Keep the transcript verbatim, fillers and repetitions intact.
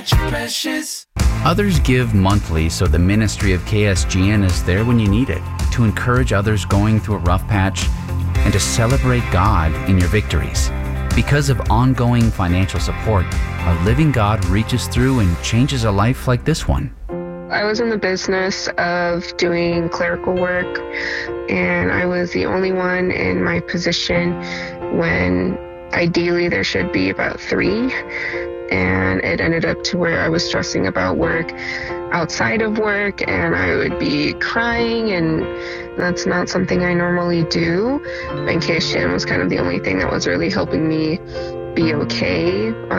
Precious. Others give monthly, so the ministry of K S G N is there when you need it, to encourage others going through a rough patch and to celebrate God in your victories. Because of ongoing financial support, our living God reaches through and changes a life like this one. I was in the business of doing clerical work, and I was the only one in my position when ideally there should be about three. And it ended up to where I was stressing about work outside of work, and I would be crying, and that's not something I normally do. And K S G N was kind of the only thing that was really helping me be okay on